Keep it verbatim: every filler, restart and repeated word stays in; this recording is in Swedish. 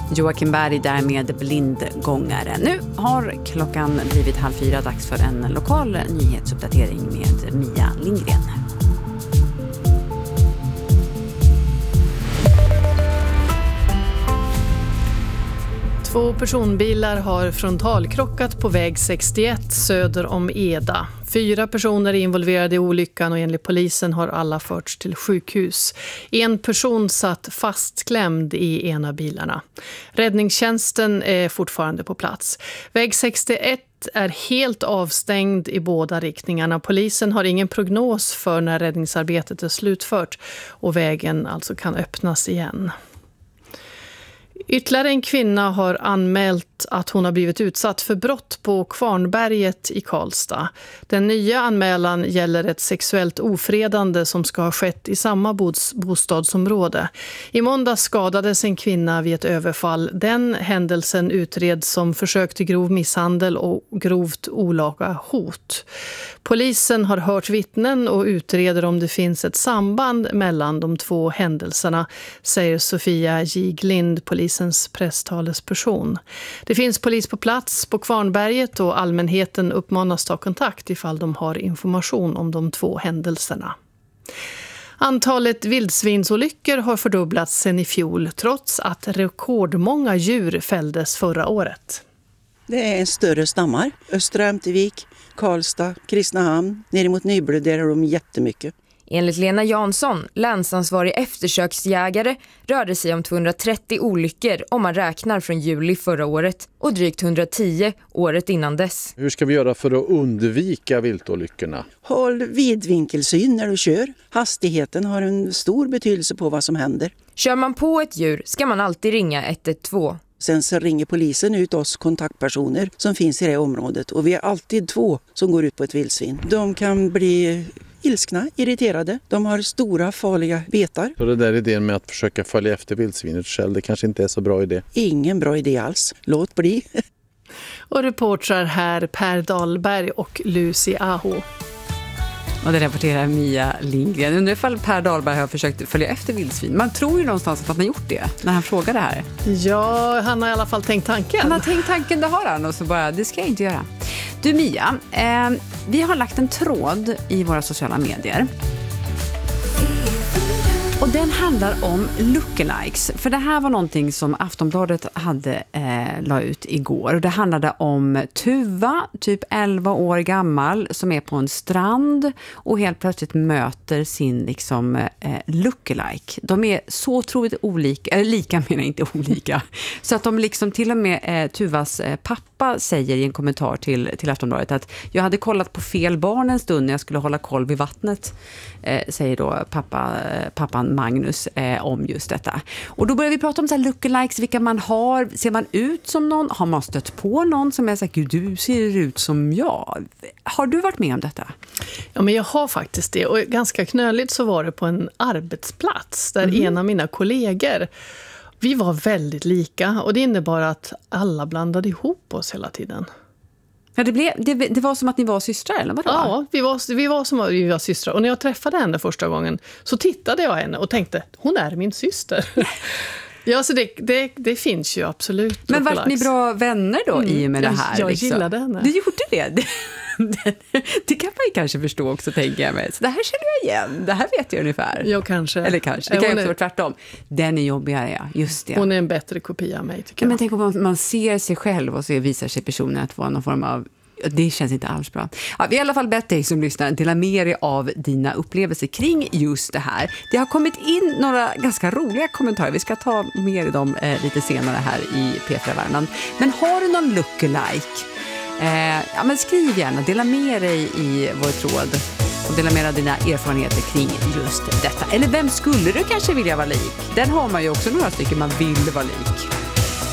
Joakim Berg därmed blindgångare. Nu har klockan blivit halv fyra, dags för en lokal nyhetsuppdatering med Mia Lindgren. Två personbilar har frontalkrockat på väg sextioett söder om Eda. Fyra personer är involverade i olyckan och enligt polisen har alla förts till sjukhus. En person satt fastklämd i en av bilarna. Räddningstjänsten är fortfarande på plats. Väg sextioett är helt avstängd i båda riktningarna. Polisen har ingen prognos för när räddningsarbetet är slutfört och vägen alltså kan öppnas igen. Ytterligare en kvinna har anmält att hon har blivit utsatt för brott på Kvarnberget i Karlstad. Den nya anmälan gäller ett sexuellt ofredande som ska ha skett i samma bostadsområde. I måndag skadades en kvinna vid ett överfall. Den händelsen utreds som försök till grov misshandel och grovt olaga hot. Polisen har hört vittnen och utreder om det finns ett samband mellan de två händelserna, säger Sofia Giglind, polisens presstalesperson. Det finns polis på plats på Kvarnberget och allmänheten uppmanas ta kontakt ifall de har information om de två händelserna. Antalet vildsvinsolyckor har fördubblats sedan i fjol trots att rekordmånga djur fälldes förra året. Det är en större stammar. Östra Ämtervik, Karlstad, Kristinehamn, ner mot Nybro, där är de jättemycket. Enligt Lena Jansson, länsansvarig eftersöksjägare, rörde det sig om tvåhundratrettio olyckor om man räknar från juli förra året och drygt hundratio året innan dess. Hur ska vi göra för att undvika viltolyckorna? Håll vidvinkelsyn när du kör. Hastigheten har en stor betydelse på vad som händer. Kör man på ett djur ska man alltid ringa ett ett två. Sen så ringer polisen ut oss kontaktpersoner som finns i det området och vi är alltid två som går ut på ett vildsvin. De kan bli ilskna, irriterade. De har stora farliga betar. Så det där idén med att försöka följa efter vildsvinet själv, det kanske inte är så bra idé? Ingen bra idé alls. Låt bli. Och reportrar här Per Dahlberg och Lucy Aho. Och det rapporterar Mia Lindgren. Undrar ifall Per Dahlberg har försökt följa efter vildsvin. Man tror ju någonstans att han har gjort det när han frågar det här. Ja, han har i alla fall tänkt tanken. Han har tänkt tanken, det har han. Och så bara, det ska jag inte göra. Du Mia, eh, vi har lagt en tråd i våra sociala medier. Och den handlar om lookalikes. För det här var någonting som Aftonbladet hade eh, la ut igår. Och det handlade om Tuva, typ elva år gammal, som är på en strand och helt plötsligt möter sin liksom, eh, lookalike. De är så otroligt olika, eller lika menar inte olika. Så att de liksom till och med eh, Tuvas eh, pappa säger i en kommentar till, till Aftonbladet att jag hade kollat på fel barn en stund när jag skulle hålla koll vid vattnet. Eh, säger då pappa, eh, pappan Magnus eh, om just detta. Och då börjar vi prata om så här lookalikes, vilka man har. Ser man ut som någon? Har man stött på någon som är så här, gud, du ser ut som jag. Har du varit med om detta? Ja, men jag har faktiskt det. Och ganska knöligt så var det på en arbetsplats där mm. en av mina kollegor, vi var väldigt lika. Och det innebar att alla blandade ihop oss hela tiden. Ja, det, blev, det, det var som att ni var systrar, eller vad? Ja, vi var, vi var som att vi var systrar. Och när jag träffade henne första gången så tittade jag henne och tänkte, hon är min syster. Ja, så det, det, det finns ju absolut. Men vart ni bra vänner då mm. i och med det här? Jag liksom? gillade henne. Du gjorde det? det? Det kan man ju kanske förstå också, tänker jag mig. Så det här känner jag igen. Det här vet jag ungefär. Ja, kanske. Eller kanske. Det kan ju också vara tvärtom. Den är jobbigare, ja. Just det. Hon är en bättre kopia av mig, tycker jag. Men tänk om man, man ser sig själv och så visar sig personen att vara någon form av... Det känns inte alls bra. Ja, vi har i alla fall bett dig som lyssnar dela med dig av dina upplevelser kring just det här. Det har kommit in några ganska roliga kommentarer. Vi ska ta mer i dem eh, lite senare här i P fyra Värmland. Men har du någon lookalike? Eh, ja, men skriv gärna, dela med dig i vår tråd och dela med dig av dina erfarenheter kring just detta. Eller vem skulle du kanske vilja vara lik? Den har man ju också några stycken man vill vara lik.